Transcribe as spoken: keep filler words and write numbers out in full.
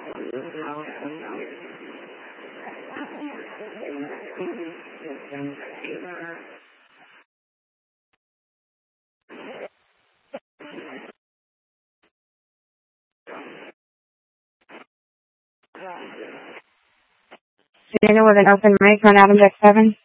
Daniel with an open mic on Adam Deck seven.